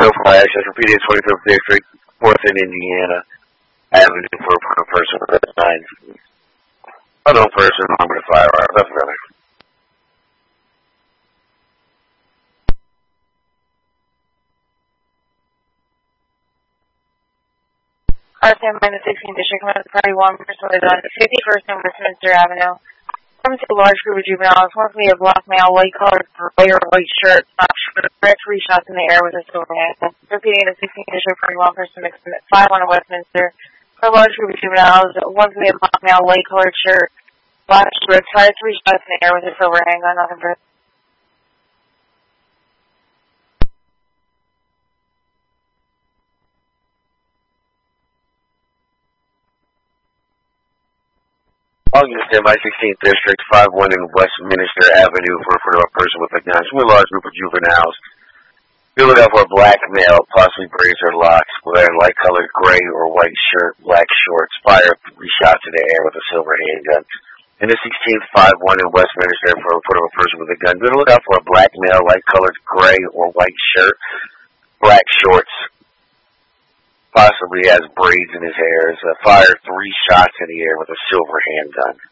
No flash. That's repeated 25th District, 4th in Indiana Avenue for a person with a 9. Unknown person armed with a firearm. That's better. RCM minus 16 District, Party 1, person with a gun, 51st and Westminster Avenue. Comes to a large group of juveniles, one from a black male, white colored, gray or white shirt, red 3 shots in the air with a silver handle. Repeating the 16th District, Party 1, person mixed 5 on Westminster. For a large group of juveniles, one from a black male, white colored shirt, black shirt, fired 3 shots in the air with a silver handgun. Nothing for August in my 16th District, 51 in Westminster Avenue for a person with a gun. From a large group of juveniles. Filled out for a black male, possibly braids or locks, wearing light-colored gray or white shirt, black shorts, fired 3 shots in the air with a silver handgun. In the 16th, 51 in Westminster for a person with a gun. Be on the lookout for a black male, light-colored gray or white shirt, black shorts, possibly has braids in his hair. Fired 3 shots in the air with a silver handgun.